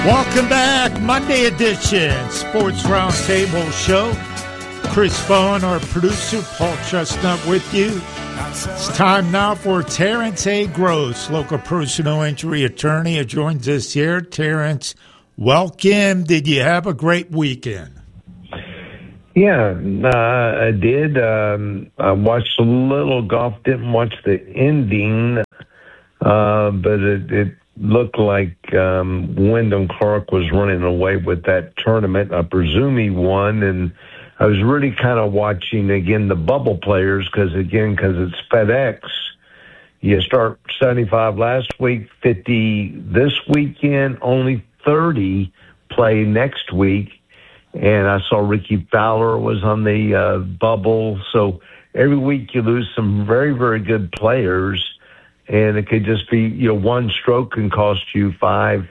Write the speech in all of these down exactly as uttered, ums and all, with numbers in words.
Welcome back, Monday edition, Sports Roundtable Show. Chris Bowen, our producer, Paul Chestnut with you. It's time now for Terrence A. Gross, local personal injury attorney, who joins us here. Terrence, welcome. Did you have a great weekend? Yeah, uh, I did. Um, I watched a little golf, didn't watch the ending, uh, but it, it looked like um, Wyndham Clark was running away with that tournament. I presume he won, and I was really kind of watching, again, the bubble players because, again, because it's FedEx. You start seventy-five last week, fifty this weekend, only thirty play next week. And I saw Ricky Fowler was on the uh, bubble. So every week you lose some very, very good players. And it could just be, you know, one stroke can cost you five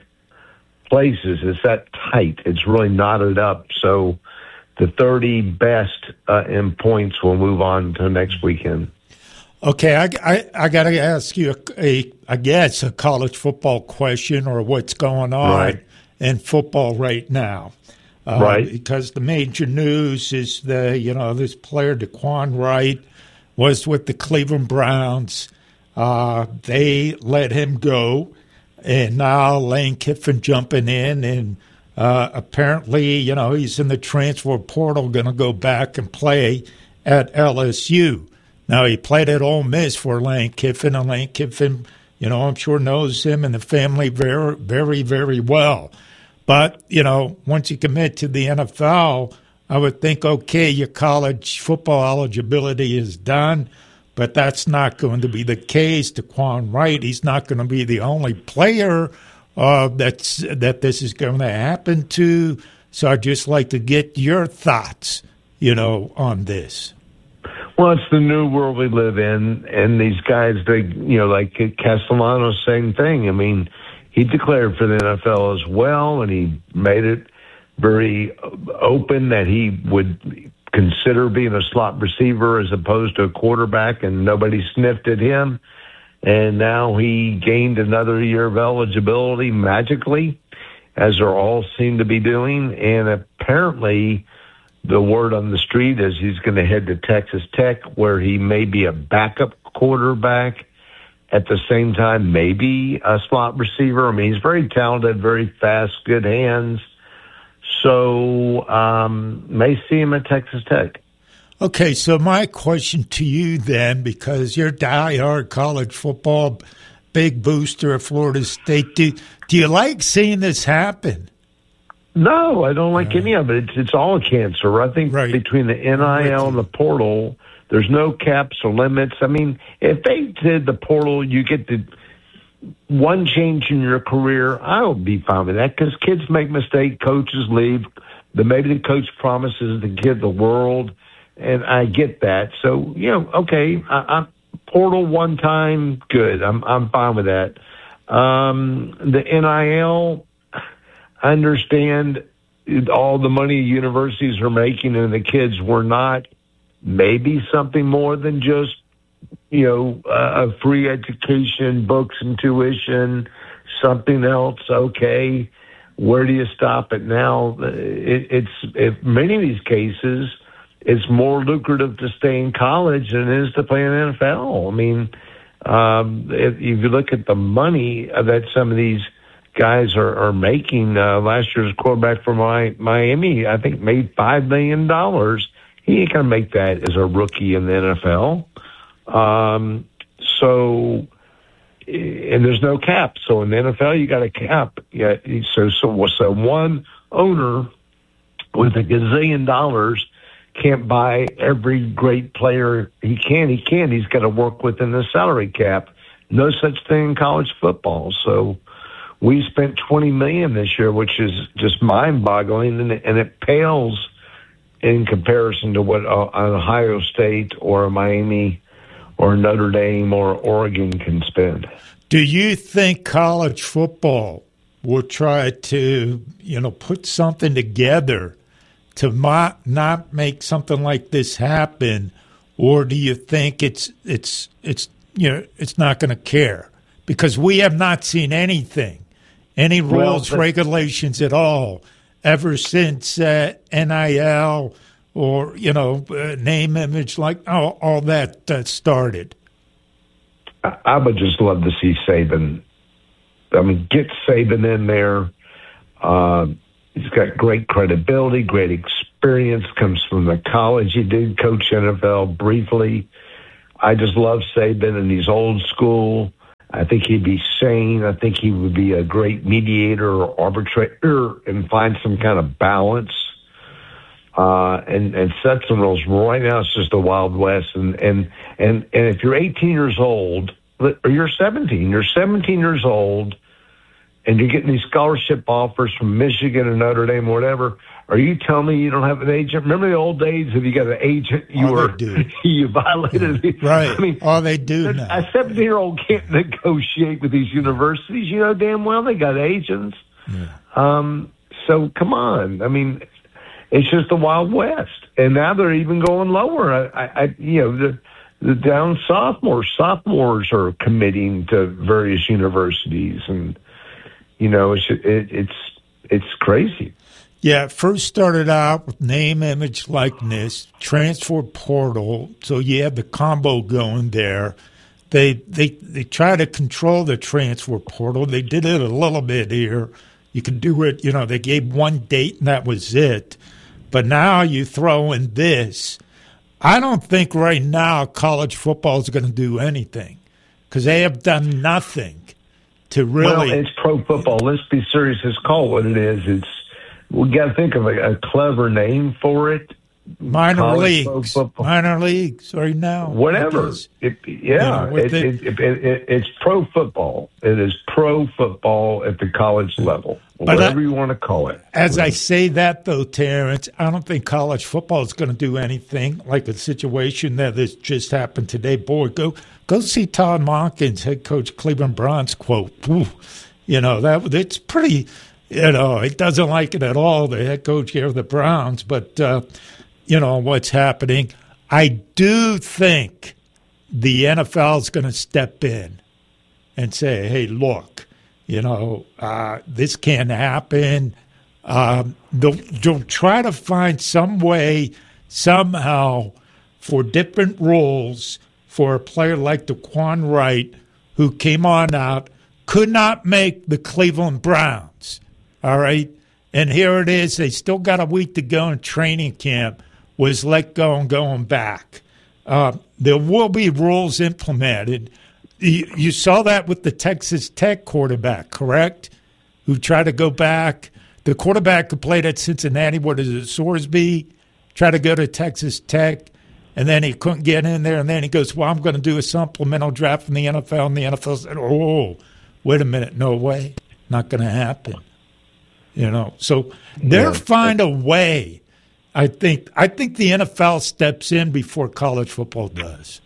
places. It's that tight. It's really knotted up. So the thirty best uh, in points will move on to next weekend. Okay, I, I, I got to ask you, a, a, I guess, a college football question or what's going on right. in football right now. Uh, right. Because the major news is the, you know, this player, DeQuan Wright, was with the Cleveland Browns. Uh, they let him go, and now Lane Kiffin jumping in, and uh, apparently, you know, he's in the transfer portal, going to go back and play at L S U. Now, he played at Ole Miss for Lane Kiffin, and Lane Kiffin, you know, I'm sure knows him and the family very, very, very well. But, you know, once you commit to the N F L, I would think, okay, your college football eligibility is done, but that's not going to be the case. DeQuan Wright, he's not going to be the only player uh, that's that this is going to happen to. So I'd just like to get your thoughts, you know, on this. Well, it's the new world we live in, and these guys, they, you know, like Castellano, same thing. I mean, he declared for the N F L as well, and he made it very open that he would consider being a slot receiver as opposed to a quarterback, and nobody sniffed at him. And now he gained another year of eligibility magically, as they all seem to be doing. And apparently the word on the street is he's going to head to Texas Tech, where he may be a backup quarterback. At the same time, maybe a slot receiver. I mean, he's very talented, very fast, good hands. So, um, may see him at Texas Tech. Okay, so my question to you then, because you're diehard college football, big booster of Florida State, do, do you like seeing this happen? No, I don't like uh, any of it. It's, it's all a cancer. I think right. between the N I L and the portal, there's no caps or limits. I mean, if they did the portal, you get the one change in your career, I would be fine with that because kids make mistakes, coaches leave. The, maybe the coach promises the kid the world, and I get that. So, you know, okay, I, I, portal one time, good. I'm I'm fine with that. Um, the N I L, I understand all the money universities are making and the kids were not. Maybe something more than just, you know, uh, a free education, books and tuition, something else. Okay, where do you stop it now? It, it's in many of these cases, it's more lucrative to stay in college than it is to play in the N F L. I mean, um, if, if you look at the money that some of these guys are, are making, uh, last year's quarterback for my, Miami, I think, made five million dollars. He ain't going to make that as a rookie in the N F L. Um, so, and there's no cap. So in the N F L, you got a cap. Yeah. So, so, so one owner with a gazillion dollars can't buy every great player he can. He can. He's got to work within the salary cap. No such thing in college football. So we spent twenty million dollars this year, which is just mind-boggling, and it, and it pales in comparison to what uh, an Ohio State or a Miami or Notre Dame or Oregon can spend. Do you think college football will try to, you know, put something together to not, not make something like this happen, or do you think it's it's it's you know it's not going to care? Because we have not seen anything, any rules, well, regulations at all ever since uh, N I L or, you know, uh, name, image, like all, all that uh, started? I, I would just love to see Saban. I mean, get Saban in there. Uh, he's got great credibility, great experience, comes from the college. He did coach N F L briefly. I just love Saban, and he's old school. I think he'd be sane. I think he would be a great mediator or arbitrator and find some kind of balance uh, and, and set some rules. Right now, it's just the Wild West. And, and, and, and if you're eighteen years old, or you're seventeen, you're seventeen years old, and you're getting these scholarship offers from Michigan or Notre Dame or whatever, are you telling me you don't have an agent? Remember the old days if you got an agent, you oh, were you violated yeah. it. Right. I mean, oh, they do now. A seventeen-year-old can't negotiate with these universities. You know damn well they got agents. Yeah. Um, so come on. I mean, it's just the Wild West, and now they're even going lower. I, I you know, the the down sophomores, sophomores are committing to various universities, and you know, it's it, it's it's crazy. Yeah, it first started out with name, image, likeness, transfer portal. So you had the combo going there. They they they try to control the transfer portal. They did it a little bit here. You could do it, you know, they gave one date and that was it. But now you throw in this. I don't think right now college football is going to do anything because they have done nothing to really. Well, it's pro football. Let's be serious. It's called what it is. It's we got to think of a, a clever name for it. Minor college leagues, minor leagues, right now. Whatever. It, yeah, you know, it, it, it, it, it's pro football. It is pro football at the college level, but whatever I, you want to call it. As I say that, though, Terrence, I don't think college football is going to do anything like a situation that has just happened today. Boy, go go see Todd Monken's head coach Cleveland Browns quote. Ooh, you know that it's pretty. You know, it doesn't like it at all. The head coach here of the Browns, but. Uh, You know, what's happening. I do think the N F L is going to step in and say, hey, look, you know, uh, this can't happen. Um, they'll, they'll try to find some way, somehow, for different rules for a player like DeQuan Wright, who came on out, could not make the Cleveland Browns. All right? And here it is. They still got a week to go in training camp. Was let go and going back. Uh, there will be rules implemented. You, you saw that with the Texas Tech quarterback, correct? Who tried to go back. The quarterback who played at Cincinnati, what is it, Sorsby, tried to go to Texas Tech, and then he couldn't get in there, and then he goes, well, I'm going to do a supplemental draft from the N F L, and the N F L said, oh, wait a minute, no way, not going to happen. You know, so they'll yeah. find a way. I think I think the N F L steps in before college football does,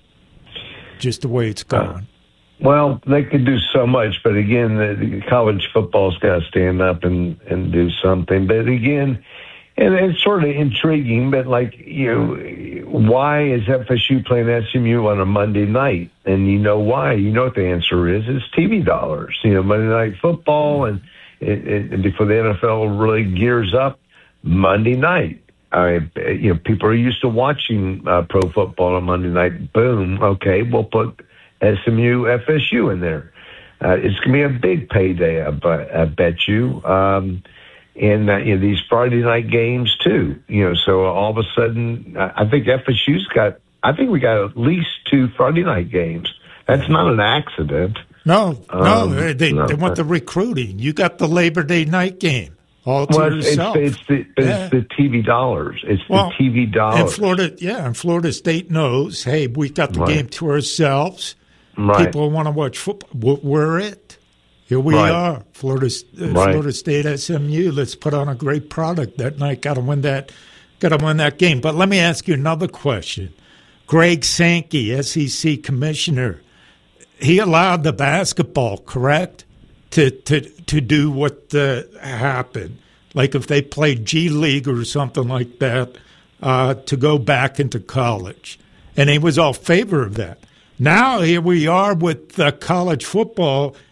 just the way it's going. Uh, well, they could do so much, but again, the, the college football's got to stand up and, and do something. But again, and it's sort of intriguing, but like, you know, why is F S U playing S M U on a Monday night? And you know why? You know what the answer is. It's T V dollars. You know, Monday Night Football, and, it, it, and before the N F L really gears up, Monday night. I, you know, people are used to watching uh, pro football on Monday night. Boom. Okay, we'll put S M U, F S U in there. Uh, it's going to be a big payday, I, I bet you. Um, and uh, you know, these Friday night games too. You know, so all of a sudden, I think F S U's got. I think we got at least two Friday night games. That's not an accident. No, um, no, they, no, they want the recruiting. You got the Labor Day night game. All to well, yourself. It's, it's, the, it's yeah. the T V dollars. It's well, the T V dollars. And Florida, yeah, and Florida State knows, hey, we got the right. game to ourselves. Right. People want to watch football. We're it. Here we right. are, Florida, uh, right. Florida State S M U. Let's put on a great product that night. Got to win that. Got to win that game. But let me ask you another question. Greg Sankey, S E C commissioner, he allowed the basketball, correct, to to to do what uh, happened. Like if they played G League or something like that, uh, to go back into college. And he was all favor of that. Now here we are with uh, college football,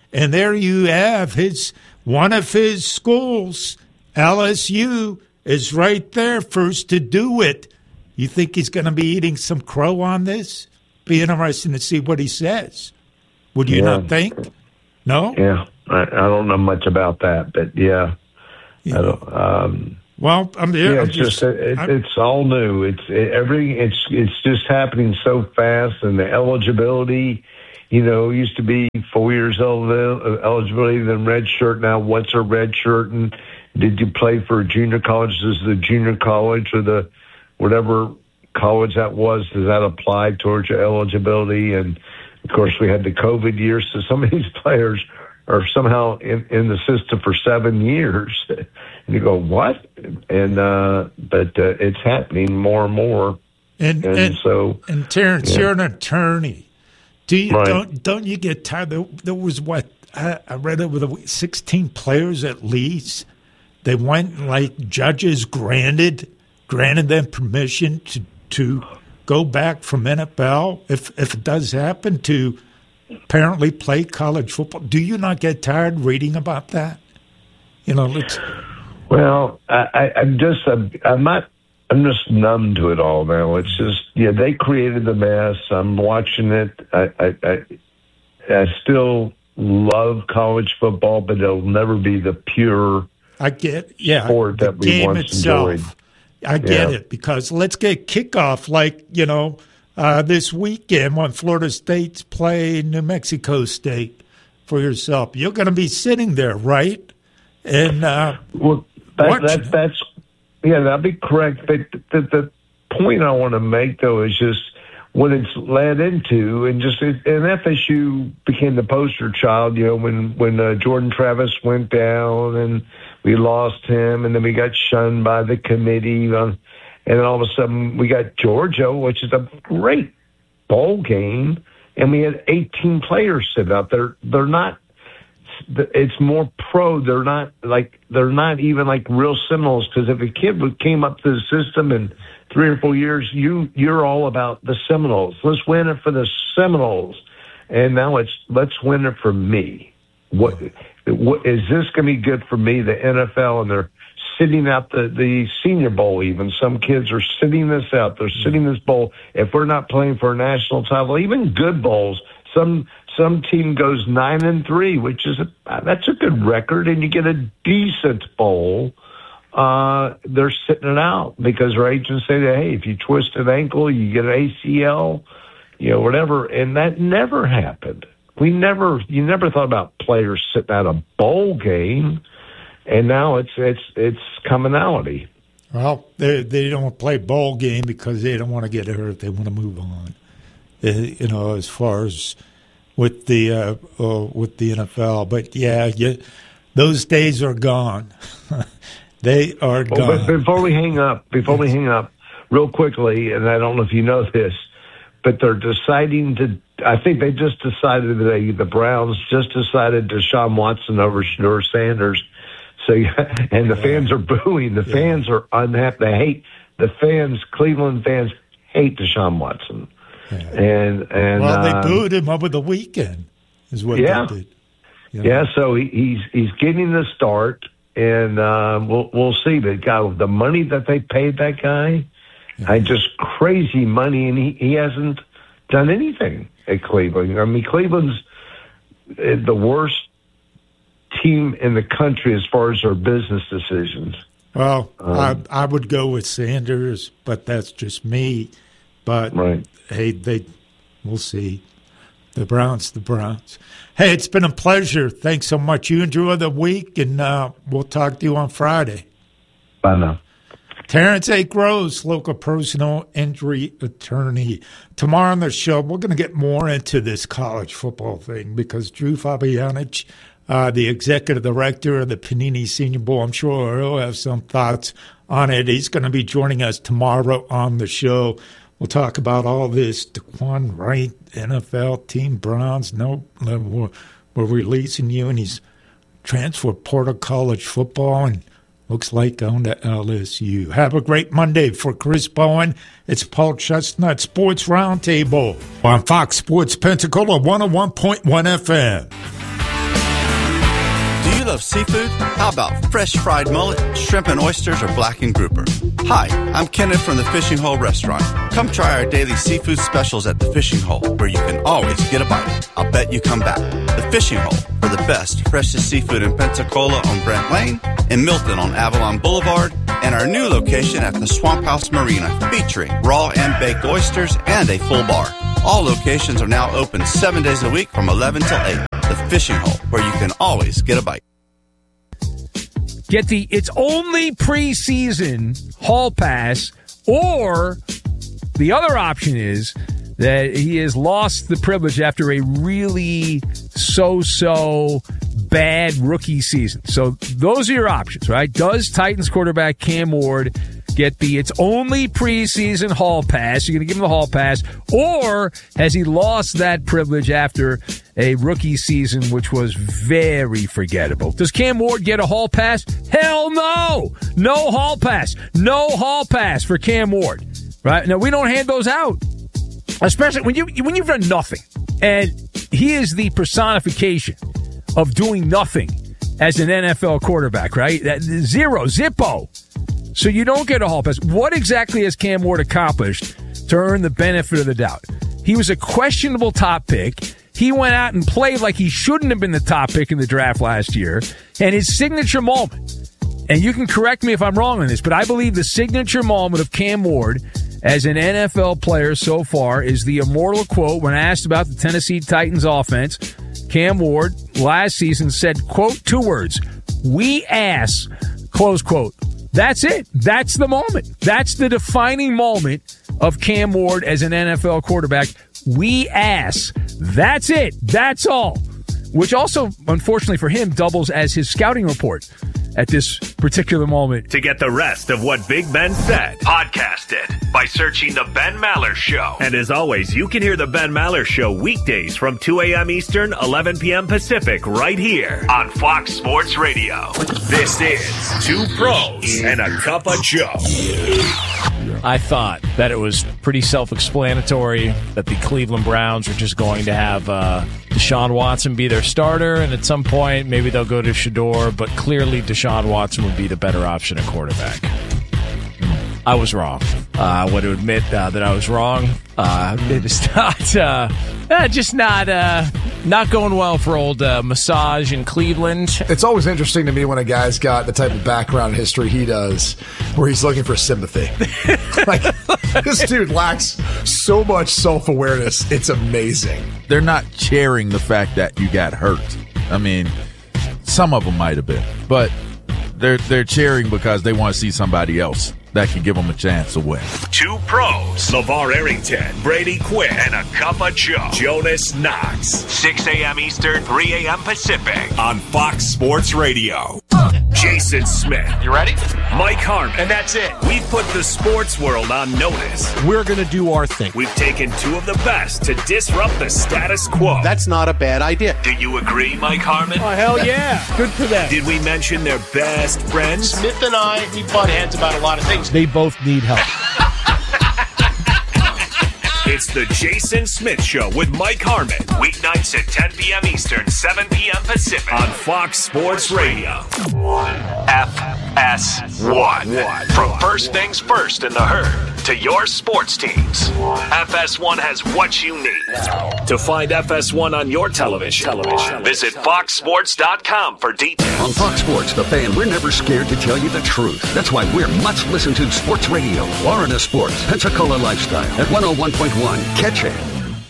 And there you have his one of his schools, L S U, is right there first to do it. You think he's going to be eating some crow on this? Be interesting to see what he says. Would you yeah. not think? No? Yeah. I, I don't know much about that, but yeah. yeah. I don't, um, well, I'm there. Yeah, I'm it's just, just it, it's all new. It's it, everything. It's it's just happening so fast, and the eligibility, you know, used to be four years old eligibility, then red shirt. Now, what's a red shirt? And did you play for a junior college? Does the junior college or the whatever college that was, does that apply towards your eligibility? And of course, we had the COVID year, so some of these players are somehow in, in the system for seven years. And you go, what? And uh, but uh, it's happening more and more. And, and, and so, and Terrence, yeah. you're an attorney. Do you right. don't don't you get tired? There, there was what I, I read over the week, sixteen players at least. They went like judges granted granted them permission to to go back from N F L if if it does happen to apparently play college football. Do you not get tired reading about that? You know, let's. Well, I, I, I'm just I'm, I'm not. I'm just numb to it all now. It's just, yeah, they created the mess. I'm watching it. I, I, I, I still love college football, but it'll never be the pure I get, yeah, sport that we once itself. enjoyed. I get yeah. it, because let's get kickoff like, you know, uh, this weekend when Florida State's play New Mexico State for yourself. You're going to be sitting there, right? And uh, well, that, that, that's yeah, that'd be correct. But the, the point I want to make, though, is just what it's led into, and just and F S U became the poster child. You know, when when uh, Jordan Travis went down and we lost him, and then we got shunned by the committee, on, and then all of a sudden we got Georgia, which is a great bowl game, and we had eighteen players sit out there. They're not. It's more pro. They're not like they're not even like real Seminoles, because if a kid came up to the system in three or four years, you you're all about the Seminoles. Let's win it for the Seminoles, and now it's let's win it for me. What, what is this going to be good for me? The N F L, and they're sitting out the the Senior Bowl. Even some kids are sitting this out. They're sitting this bowl. If we're not playing for a national title, even good bowls, some. Some team goes nine and three, which is a, that's a good record, and you get a decent bowl. Uh, they're sitting it out because our agents say that, hey, if you twist an ankle, you get an A C L, you know, whatever, and that never happened. We never, you never thought about players sitting out a bowl game, and now it's it's it's commonality. Well, they they don't play bowl game because they don't want to get hurt. They want to move on. Uh, you know, as far as with the uh, uh, with the N F L, but yeah, you, those days are gone. They are gone. Well, but before we hang up, before yes. we hang up, real quickly, and I don't know if you know this, but they're deciding to. I think they just decided today. The Browns just decided Deshaun Watson over Shedeur Sanders. So, and the yeah. fans are booing. The yeah. fans are unhappy. They hate the fans. Cleveland fans hate Deshaun Watson. Yeah. And and well, they uh, booed him over the weekend, is what yeah. they did. You know? Yeah, so he, he's he's getting the start, and uh, we'll we'll see. But God, the money that they paid that guy, yeah. I just crazy money, and he, he hasn't done anything at Cleveland. I mean, Cleveland's the worst team in the country as far as their business decisions. Well, um, I I would go with Sanders, but that's just me. But right. hey, they, we'll see. The Browns, the Browns. Hey, it's been a pleasure. Thanks so much. You enjoy the week, and uh, we'll talk to you on Friday. Bye now. Terrence A. Gross, local personal injury attorney. Tomorrow on the show, we're going to get more into this college football thing because Drew Fabianich, uh, the executive director of the Panini Senior Bowl, I'm sure he'll have some thoughts on it. He's going to be joining us tomorrow on the show. We'll talk about all this. DeQuan Wright, N F L team, Browns. No, we're, we're releasing you, and he's transferred portal college football, and looks like going to L S U. Have a great Monday. For Chris Bowen, it's Paul Chestnut Sports Roundtable on Fox Sports Pensacola one oh one point one F M. love seafood? How about fresh fried mullet, shrimp and oysters, or blackened grouper? Hi, I'm Kenneth from the Fishing Hole Restaurant. Come try our daily seafood specials at the Fishing Hole, where you can always get a bite. I'll bet you come back. The Fishing Hole, for the best, freshest seafood in Pensacola on Brent Lane, in Milton on Avalon Boulevard, and our new location at the Swamp House Marina, featuring raw and baked oysters and a full bar. All locations are now open seven days a week from eleven till eight. The Fishing Hole, where you can always get a bite. Get the It's Only Preseason Hall Pass, or the other option is that he has lost the privilege after a really so-so bad rookie season. So those are your options, right? Does Titans quarterback Cam Ward get the It's Only Preseason Hall Pass? You're going to give him the Hall Pass, or has he lost that privilege after a rookie season, which was very forgettable? Does Cam Ward get a Hall Pass? Hell no! No Hall Pass. No Hall Pass for Cam Ward. Right? Now, we don't hand those out, especially when, you, when you've done nothing. And he is the personification of doing nothing as an N F L quarterback, right? That, zero, zippo. So you don't get a Hall Pass. What exactly has Cam Ward accomplished to earn the benefit of the doubt? He was a questionable top pick. He went out and played like he shouldn't have been the top pick in the draft last year. And his signature moment, and you can correct me if I'm wrong on this, but I believe the signature moment of Cam Ward as an N F L player so far is the immortal quote when asked about the Tennessee Titans offense. Cam Ward last season said, quote, two words, "We ass," close quote. That's it. That's the moment. That's the defining moment of Cam Ward as an N F L quarterback. We ass. That's it. That's all. Which also, unfortunately for him, doubles as his scouting report at this particular moment. To get the rest of what Big Ben said, podcast it by searching The Ben Maller Show. And as always, you can hear The Ben Maller Show weekdays from two a.m. Eastern, eleven p.m. Pacific, right here on Fox Sports Radio. This is Two Pros and a Cup of Joe. I thought that it was pretty self-explanatory that the Cleveland Browns were just going to have uh, Deshaun Watson be their starter, and at some point maybe they'll go to Shador, but clearly Deshaun Watson would be the better option at quarterback. I was wrong. Uh, I want to admit uh, that I was wrong. Uh, it is not, uh, uh, just not, uh, not going well for old uh, Massage in Cleveland. It's always interesting to me when a guy's got the type of background history he does, where he's looking for sympathy. Like, this dude lacks so much self-awareness. It's amazing. They're not cheering the fact that you got hurt. I mean, some of them might have been, but they're they're cheering because they want to see somebody else that can give them a chance to win. Two Pros, LeVar Arrington, Brady Quinn, and a Cup of Joe, Jonas Knox. six a.m. Eastern, three a.m. Pacific on Fox Sports Radio. Jason Smith. You ready? Mike Harmon. And that's it. We've put the sports world on notice. We're going to do our thing. We've taken two of the best to disrupt the status quo. That's not a bad idea. Do you agree, Mike Harmon? Oh, hell yeah. Good for them. Did we mention their best friends? Smith and I, we butt heads about a lot of things. They both need help. It's the Jason Smith Show with Mike Harmon. Weeknights at ten p.m. Eastern, seven p.m. Pacific on Fox Sports Radio. F S one. From first things first in the herd to your sports teams, F S one has what you need. To find F S one on your television, television. visit fox sports dot com for details. On Fox Sports, The Fan, we're never scared to tell you the truth. That's why we're much listened to sports radio. Florida Sports, Pensacola Lifestyle at one oh one point one. Catch it.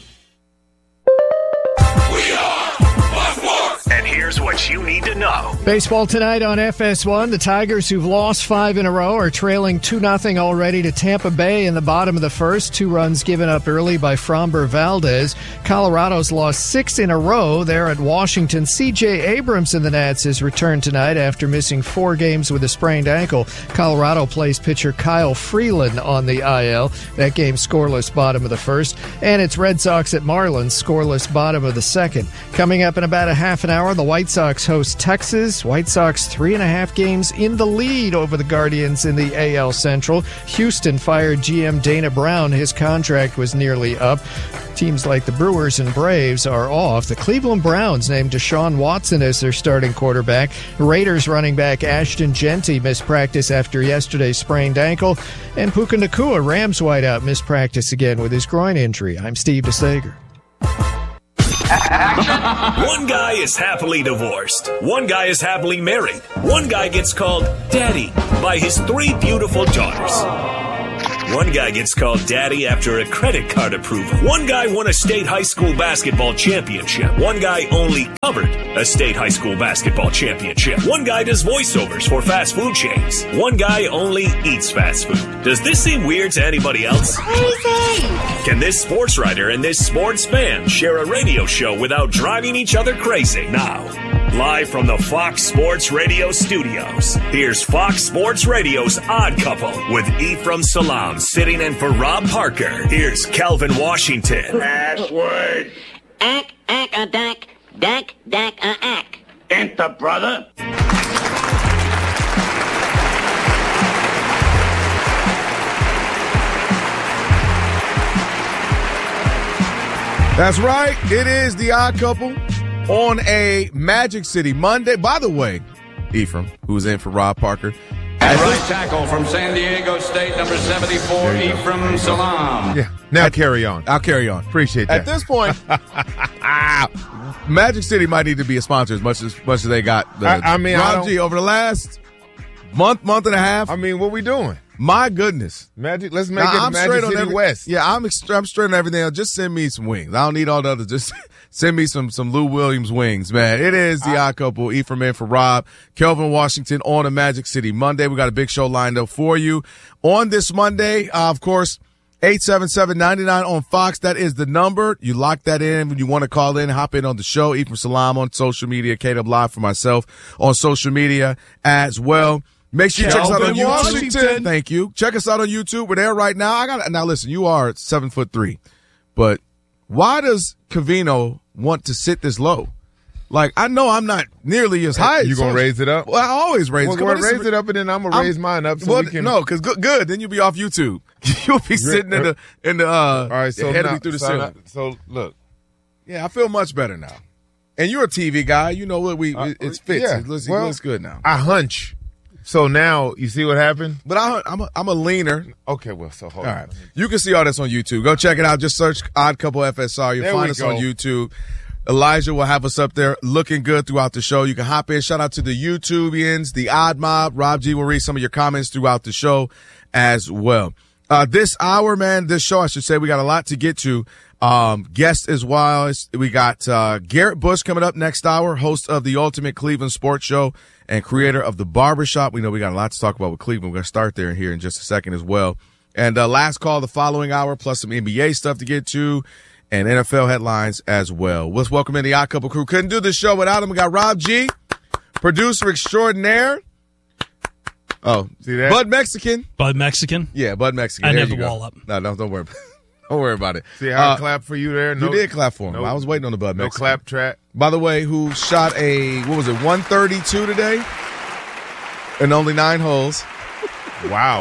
And here's what you need to know. Baseball tonight on F S one. The Tigers, who've lost five in a row, are trailing two nothing already to Tampa Bay in the bottom of the first. Two runs given up early by Framber Valdez. Colorado's lost six in a row. They're at Washington. C J Abrams in the Nats has returned tonight after missing four games with a sprained ankle. Colorado plays pitcher Kyle Freeland on the I L. That game scoreless bottom of the first. And it's Red Sox at Marlins, scoreless bottom of the second. Coming up in about a half an hour, the White Sox host Texas. Vegas. White Sox three and a half games in the lead over the Guardians in the A L Central. Houston fired G M Dana Brown. His contract was nearly up. Teams like the Brewers and Braves are off. The Cleveland Browns named Deshaun Watson as their starting quarterback. Raiders running back Ashton Genty missed practice after yesterday's sprained ankle. And Puka Nacua, Rams wideout, missed practice again with his groin injury. I'm Steve DeSager. One guy is happily divorced. One guy is happily married. One guy gets called Daddy by his three beautiful daughters. One guy gets called Daddy after a credit card approval. One guy won a state high school basketball championship. One guy only covered a state high school basketball championship. One guy does voiceovers for fast food chains. One guy only eats fast food. Does this seem weird to anybody else? Crazy! Can this sports writer and this sports fan share a radio show without driving each other crazy? Now, live from the Fox Sports Radio studios, here's Fox Sports Radio's Odd Couple with Ephraim Salaam sitting in for Rob Parker. Here's Calvin Washington. Password. Ack, ack, a dack, dack, dack, a ack. Enter, brother. That's right. It is the Odd Couple on a Magic City Monday. By the way, Ephraim, who's in for Rob Parker. At right tackle from San Diego State, number seventy-four, Ephraim Salaam. Yeah, now At, carry on. I'll carry on. Appreciate that. At this point, Magic City might need to be a sponsor as much as much as they got. The, I, I mean, Rob G, over the last month, month and a half. I mean, what we doing? My goodness. Magic, let's make now, it I'm Magic straight City on every, West. Yeah, I'm, ext- I'm straight on everything else. Just send me some wings. I don't need all the others. Just send me some some Lou Williams wings, man. It is the Odd Couple. Ephraim in for Rob. Kelvin Washington on a Magic City Monday. We got a big show lined up for you. On this Monday, uh, of course, eight seven seven, nine nine on Fox. That is the number. You lock that in when you want to call in, hop in on the show. Ephraim Salaam on social media. K-Dub Live for myself on social media as well. Make sure you check us out on YouTube. Washington. Thank you. Check us out on YouTube. We're there right now. I got now. Listen, you are seven foot three, but why does Covino want to sit this low? Like, I know I'm not nearly as high. You gonna so, raise it up? Well, I always raise well, it. Well, raise it up, and then I'm gonna raise mine up. So well, we can. No, because good, good. Then you'll be off YouTube. You'll be sitting in the in the. Uh, All right, so head now, through the so, ceiling. now, so look, yeah, I feel much better now. And you're a T V guy. You know what we? Uh, it fits. Yeah. It looks, well, it looks good now. I hunch. So now you see what happened? But I, I'm a, I'm a leaner. Okay, well, so hold all on. right. You can see all this on YouTube. Go check it out. Just search Odd Couple F S R. You'll there find us go. on YouTube. Elijah will have us up there looking good throughout the show. You can hop in. Shout out to the YouTubians, the Odd Mob. Rob G will read some of your comments throughout the show as well. Uh, this hour, man, this show, I should say, we got a lot to get to. Um, guests as well. We got, uh, Garrett Bush coming up next hour, host of the Ultimate Cleveland Sports Show and creator of the Barbershop. We know we got a lot to talk about with Cleveland. We're going to start there here in just a second as well. And, uh, last call the following hour, plus some N B A stuff to get to and N F L headlines as well. Let's welcome in the Odd Couple crew. Couldn't do this show without him. We got Rob G, producer extraordinaire. Oh, see that? Bud Mexican. Bud Mexican? Yeah, Bud Mexican. I There never you go. wall up. No, no, don't worry. Don't worry about it. See how uh, I clap for you there? No, you did clap for him. No, I was waiting on the Bud no Mexican. clap track. By the way, who shot a, what was it, one thirty-two today? And only nine holes. Wow.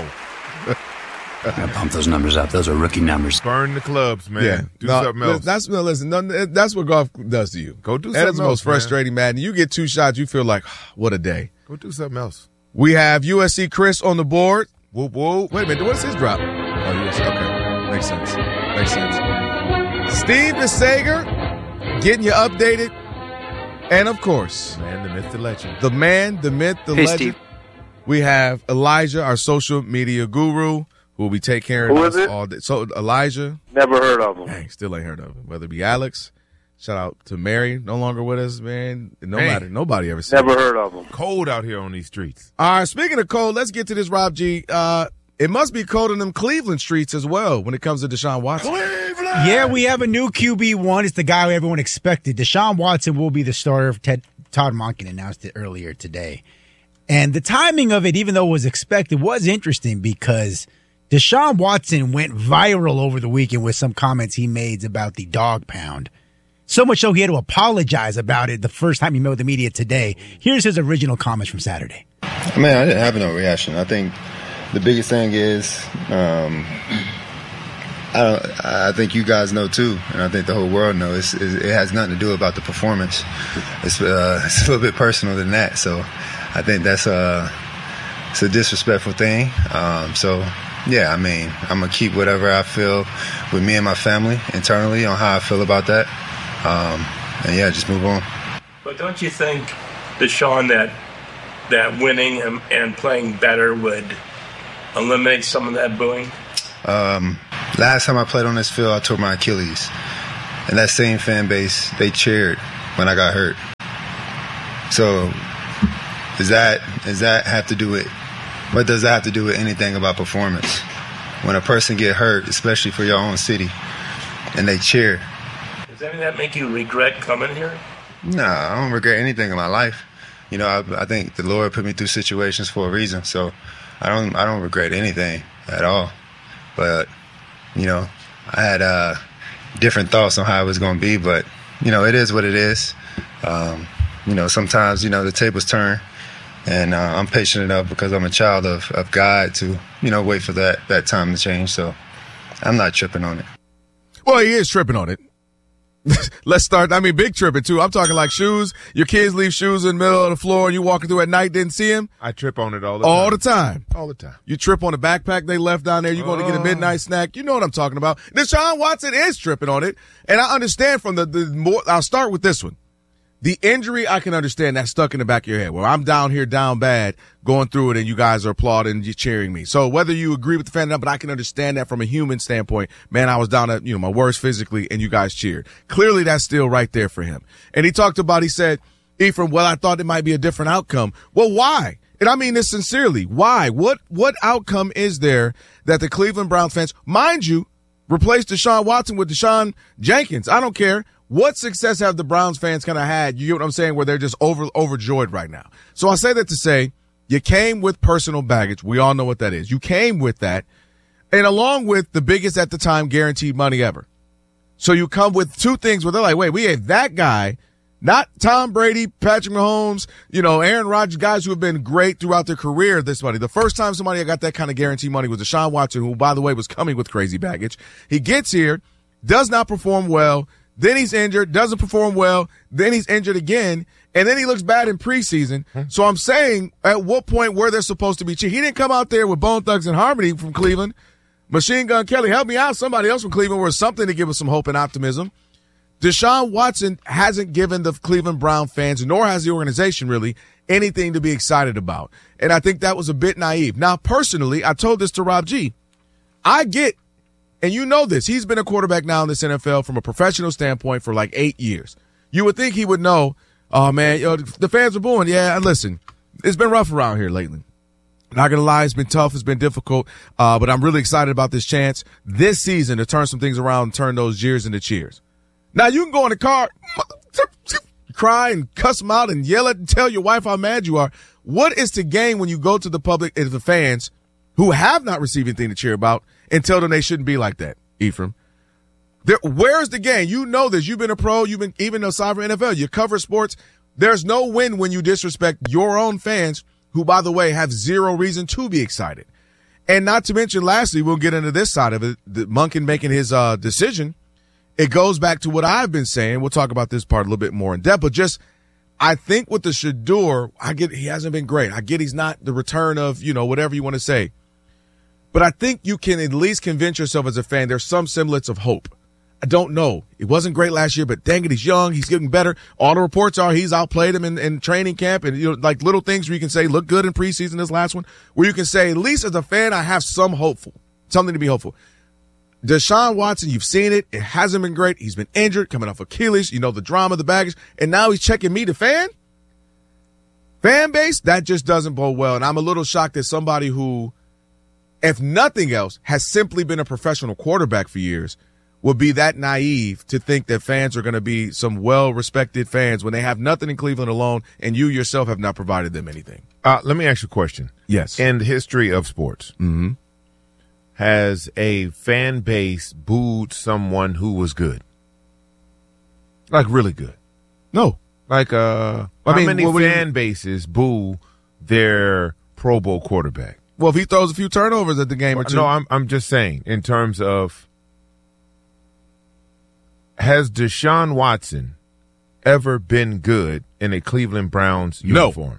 I pump those numbers up. Those are rookie numbers. Burn the clubs, man. Yeah. Do no, something else. That's, no, listen, no, that's what golf does to you. Go do that something is the else, most frustrating, man. man. You get two shots, you feel like, what a day. Go do something else. We have U S C Chris on the board. Whoop, whoop. Wait a minute, what's his drop? Oh, U S C, okay. Makes sense. Makes sense. Steve DeSager getting you updated. And, of course, man, the myth, the legend. The man, the myth, the hey, legend. Steve. We have Elijah, our social media guru, who will be taking care of Who us is it? all day. So, Elijah. Never heard of him. Dang, still ain't heard of him. Whether it be Alex. Shout out to Mary, no longer with us, man. No Hey. matter, nobody ever seen Never him. heard of him. Cold out here on these streets. All right, speaking of cold, let's get to this, Rob G. Uh, it must be cold in them Cleveland streets as well when it comes to Deshaun Watson. Yeah, we have a new Q B one. It's the guy everyone expected. Deshaun Watson will be the starter. Ted, Todd Monken announced it earlier today. And the timing of it, even though it was expected, was interesting because Deshaun Watson went viral over the weekend with some comments he made about the dog pound. So much so he had to apologize about it the first time he met with the media today. Here's his original comments from Saturday. Man, I didn't have no reaction. I think the biggest thing is, um, I don't, I think you guys know too, and I think the whole world knows. It's, it has nothing to do about the performance. It's, uh, it's a little bit personal than that. So I think that's a, it's a disrespectful thing. Um, so yeah, I mean, I'm gonna keep whatever I feel with me and my family internally on how I feel about that. Um, and yeah, just move on. But don't you think, Deshaun, that that winning and, and playing better would eliminate some of that booing? Um, last time I played on this field, I tore my Achilles. And that same fan base, they cheered when I got hurt. So does that, does that have to do with, what does that have to do with anything about performance? When a person get hurt, especially for your own city, and they cheer. Does any of that make you regret coming here? No, I don't regret anything in my life. You know, I, I think the Lord put me through situations for a reason, so I don't I don't regret anything at all. But, you know, I had uh, different thoughts on how it was going to be, but, you know, it is what it is. Um, you know, sometimes, you know, the tables turn, and uh, I'm patient enough because I'm a child of, of God to, you know, wait for that, that time to change, so I'm not tripping on it. Well, he is tripping on it. Let's start. I mean, big tripping, too. I'm talking like shoes. Your kids leave shoes in the middle of the floor and you walking through at night, didn't see them. I trip on it all the time. All the time. All the time. You trip on the backpack they left down there. You're going to get a midnight snack. You know what I'm talking about. Deshaun Watson is tripping on it. And I understand from the, the more, I'll start with this one. The injury, I can understand that stuck in the back of your head. Well, I'm down here down bad going through it and you guys are applauding, you're cheering me. So whether you agree with the fan or not, but I can understand that from a human standpoint. Man, I was down at, you know, my worst physically and you guys cheered. Clearly that's still right there for him. And he talked about, he said, Ephraim, well, I thought it might be a different outcome. Well, why? And I mean this sincerely. Why? What, what outcome is there that the Cleveland Browns fans, mind you, replaced Deshaun Watson with Deshaun Jenkins? I don't care. What success have the Browns fans kind of had? You get what I'm saying? Where they're just over overjoyed right now. So I say that to say you came with personal baggage. We all know what that is. You came with that, and along with the biggest at the time guaranteed money ever. So you come with two things where they're like, wait, we have that guy, not Tom Brady, Patrick Mahomes, you know, Aaron Rodgers, guys who have been great throughout their career. This money. The first time somebody got that kind of guaranteed money was Deshaun Watson, who, by the way, was coming with crazy baggage. He gets here, does not perform well. Then he's injured, doesn't perform well. Then he's injured again, and then he looks bad in preseason. Hmm. So I'm saying, at what point were there supposed to be cheating? He didn't come out there with Bone Thugs and Harmony from Cleveland. Machine Gun Kelly, help me out. Somebody else from Cleveland was something to give us some hope and optimism. Deshaun Watson hasn't given the Cleveland Brown fans, nor has the organization really, anything to be excited about. And I think that was a bit naive. Now, personally, I told this to Rob G. I get, and you know this, he's been a quarterback now in this N F L from a professional standpoint for like eight years. You would think he would know, oh, man, you know, the fans are booing. Yeah, listen, it's been rough around here lately. Not going to lie, it's been tough. It's been difficult. Uh, but I'm really excited about this chance this season to turn some things around and turn those jeers into cheers. Now, you can go in the car, cry and cuss them out and yell at and tell your wife how mad you are. What is to gain when you go to the public and the fans who have not received anything to cheer about and tell them they shouldn't be like that, Ephraim? There, where's the gain? You know this. You've been a pro. You've been even aside from N F L. You cover sports. There's no win when you disrespect your own fans who, by the way, have zero reason to be excited. And not to mention, lastly, we'll get into this side of it, the Monken making his uh, decision. It goes back to what I've been saying. We'll talk about this part a little bit more in depth, but just I think with the Shedeur, I get he hasn't been great. I get he's not the return of, you know, whatever you want to say. But I think you can at least convince yourself as a fan there's some semblance of hope. I don't know. It wasn't great last year, but dang it, he's young. He's getting better. All the reports are he's outplayed him in, in training camp, and you know, like little things where you can say look good in preseason. This last one, where you can say at least as a fan, I have some hopeful, something to be hopeful. Deshaun Watson, you've seen it. It hasn't been great. He's been injured, coming off Achilles. You know the drama, the baggage, and now he's checking me, the fan, fan base. That just doesn't bode well, and I'm a little shocked that somebody who, if nothing else, has simply been a professional quarterback for years, would be that naive to think that fans are going to be some well-respected fans when they have nothing in Cleveland alone and you yourself have not provided them anything. Uh, let me ask you a question. Yes. In the history of sports, mm-hmm. has a fan base booed someone who was good? Like really good. No. Like uh, I how mean, many what would you- fan bases boo their Pro Bowl quarterback? Well, if he throws a few turnovers at the game or two. No, I'm I'm just saying in terms of, has Deshaun Watson ever been good in a Cleveland Browns No. uniform?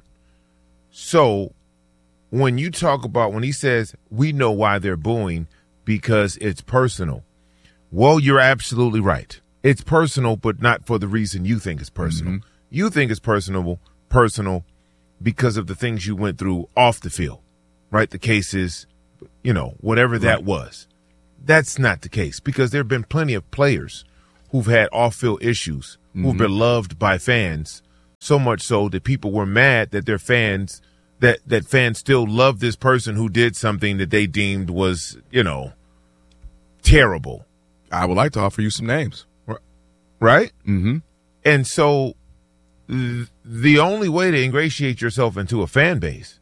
So when you talk about, when he says, we know why they're booing because it's personal. Well, you're absolutely right. It's personal, but not for the reason you think it's personal. Mm-hmm. You think it's personal, personal because of the things you went through off the field, right? The cases, you know, whatever that Right. was. That's not the case because there have been plenty of players who've had off-field issues, who've Mm-hmm. been loved by fans, so much so that people were mad that their fans, that, that fans still love this person who did something that they deemed was, you know, terrible. I would like to offer you some names. Right? Mm-hmm. And so th- the only way to ingratiate yourself into a fan base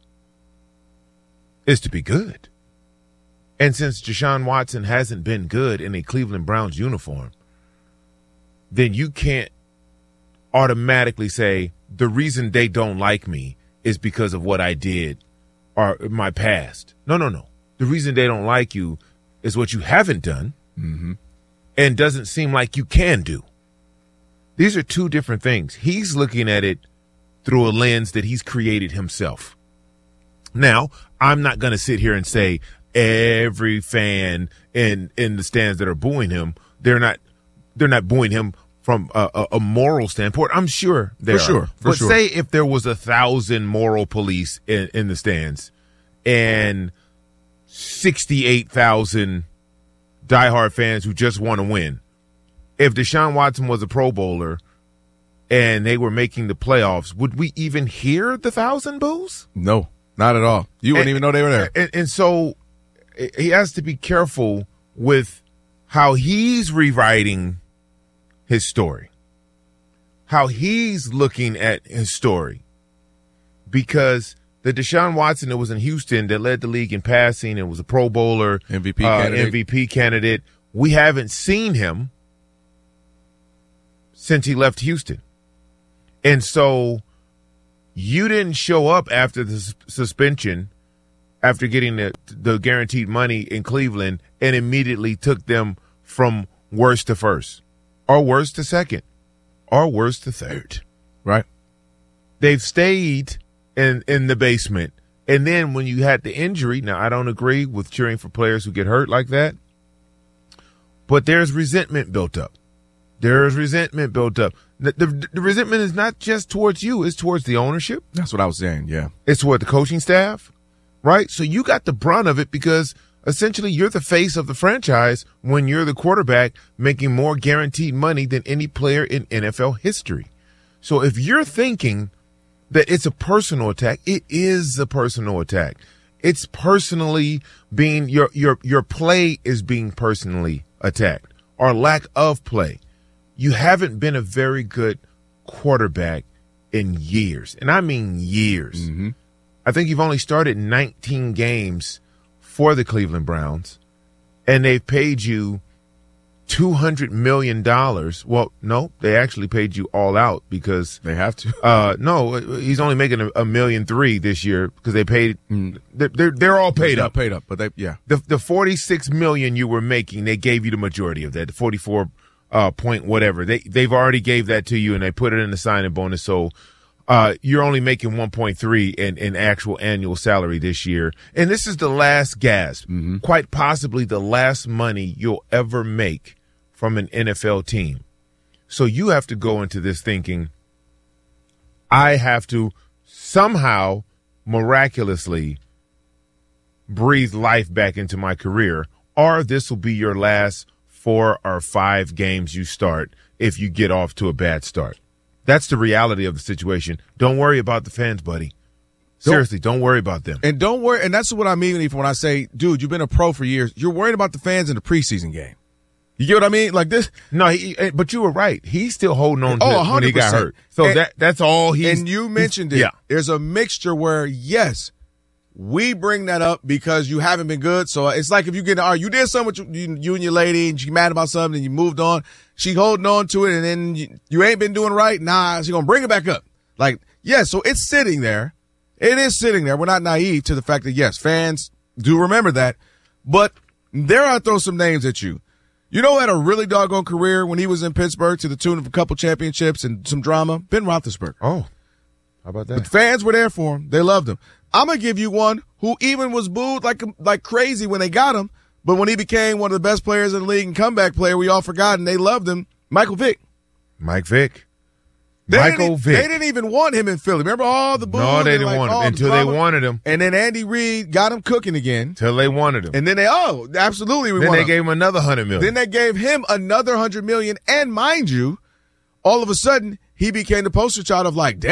is to be good. And since Deshaun Watson hasn't been good in a Cleveland Browns uniform, then you can't automatically say the reason they don't like me is because of what I did or my past. No, no, no. The reason they don't like you is what you haven't done Mm-hmm. and doesn't seem like you can do. These are two different things. He's looking at it through a lens that he's created himself. Now, I'm not going to sit here and say every fan in in the stands that are booing him, they're not they're not booing him from a, a, a moral standpoint. I'm sure there For sure, are. for but sure. say if there was a thousand moral police in, in the stands and sixty-eight thousand diehard fans who just want to win. If Deshaun Watson was a Pro Bowler and they were making the playoffs, would we even hear the thousand boos? No, not at all. You wouldn't And- even know they were there. And, and so he has to be careful with how he's rewriting his story, how he's looking at his story, because the Deshaun Watson that was in Houston that led the league in passing and was a Pro Bowler, M V P uh, candidate. M V P candidate, we haven't seen him since he left Houston. And so you didn't show up after the sus- suspension, after getting the, the guaranteed money in Cleveland, and immediately took them from worst to first, or worst to second, or worst to third. Right. They've stayed in, in the basement. And then when you had the injury, now I don't agree with cheering for players who get hurt like that, but there's resentment built up. There's resentment built up. The, the, the resentment is not just towards you, it's towards the ownership. That's what I was saying, yeah. It's toward the coaching staff, right? So you got the brunt of it because essentially you're the face of the franchise when you're the quarterback making more guaranteed money than any player in N F L history. So if you're thinking that it's a personal attack, it is a personal attack. It's personally being, your your your play is being personally attacked, or lack of play. You haven't been a very good quarterback in years, and I mean years. Mm-hmm. I think you've only started nineteen games for the Cleveland Browns, and they've paid you two hundred million dollars. Well, no, they actually paid you all out because they have to. Uh, no, he's only making a, a million three this year because they paid. Mm. They're, they're they're all paid they're up. Paid up, but they yeah. The the forty six million you were making, they gave you the majority of that. The forty four uh, point whatever they they've already gave that to you, and they put it in the signing bonus. So uh, you're only making one point three in in actual annual salary this year, and this is the last gasp, mm-hmm. quite possibly the last money you'll ever make from an N F L team. So you have to go into this thinking, I have to somehow miraculously breathe life back into my career, or this will be your last four or five games you start if you get off to a bad start. That's the reality of the situation. Don't worry about the fans, buddy. Seriously, don't, don't worry about them. And don't worry, and that's what I mean when I say, dude, you've been a pro for years. You're worried about the fans in the preseason game. You get what I mean? Like this? No, he, but you were right. He's still holding on to oh, it when he got hurt. So and, that that's all he's. And you mentioned it. Yeah. There's a mixture where, yes, we bring that up because you haven't been good. So it's like if you get, all right, you did something with you, you and your lady and she mad about something and you moved on. She holding on to it and then you, you ain't been doing right. Nah, she gonna bring it back up. Like, yeah, so it's sitting there. It is sitting there. We're not naive to the fact that, yes, fans do remember that. But there I throw some names at you. You know who had a really doggone career when he was in Pittsburgh to the tune of a couple championships and some drama? Ben Roethlisberger. Oh, how about that? But fans were there for him. They loved him. I'm going to give you one who even was booed like like crazy when they got him, but when he became one of the best players in the league and comeback player, we all forgot, and they loved him, Michael Vick. Mike Vick. They Michael didn't, Vick. They didn't even want him in Philly. Remember all the boos? No, they didn't like, want him the until drama? they wanted him. And then Andy Reid got him cooking again. Until they wanted him. And then they, oh, absolutely, we Then want they him. gave him another hundred million. Then they gave him another hundred million. And mind you, all of a sudden, he became the poster child of like, damn.